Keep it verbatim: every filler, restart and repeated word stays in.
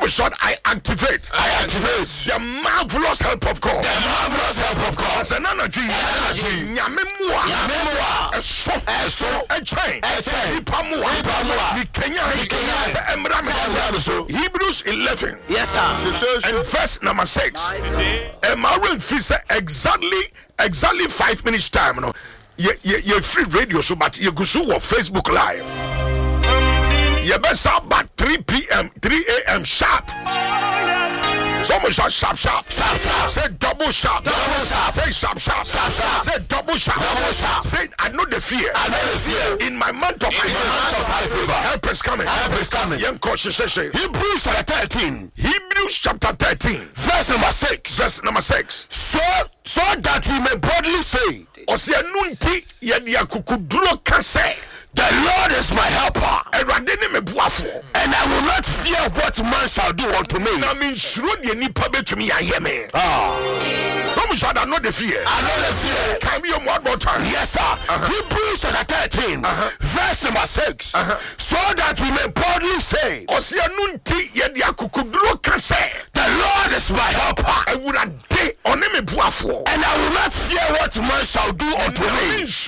Some short I activate. I activate The marvelous help of God. the marvelous help of God. As an energy. Energy. Nyamemua. Nyamemua. Eso. Eso. A chain. A chain. Nipamua. Nipamua. Ni Kenya. Ni Kenya. Se emra me so. Emra me so. Hebrews eleven. Yes, sir. And verse number six. And I will feel say exactly exactly five minutes time. No, you you you free radio so but you go so Facebook live. You best about three p.m. three a.m. sharp. Someone shout sharp sharp Sharp, sharp. Say double sharp. Double sharp. Say sharp sharp Sharp, sharp. Say double sharp. Double sharp. Say I know the fear. I know the fear. In my month of In my month of high fever. help is coming. Help is coming. Young coach say Hebrews chapter thirteen, Hebrews chapter thirteen verse number six. verse number six. So, so that we may boldly say, Ose anunti yedi akukuduro kase. the Lord is my helper, Erade ne mebuafo. and I will not fear what man shall do unto me. Na min shuro de nipa betumi aye me. Ah, Some shall not know the fear. I know the fear. Can be one more time. Yes, sir. Hebrews chapter thirteen, verse number six. So that we may boldly say, Ose anunti yedi akukuduro kase. the Lord is my helper, Ewurade one mebuafo. and I will not fear what man shall do unto Na me. min